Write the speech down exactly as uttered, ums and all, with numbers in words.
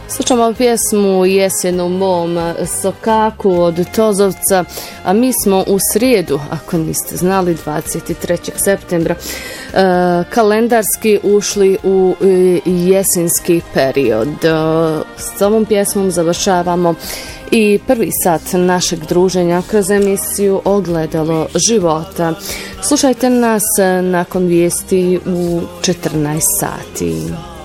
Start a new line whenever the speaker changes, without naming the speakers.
Slušamo pjesmu Jesen u mom sokaku od Tozovca, a mi smo u srijedu, ako niste znali, dvadeset trećeg septembra, e, kalendarski ušli u e, jesenski period. E, s ovom pjesmom završavamo i prvi sat našeg druženja kroz emisiju Ogledalo života. Slušajte nas nakon vijesti u četrnaest sati.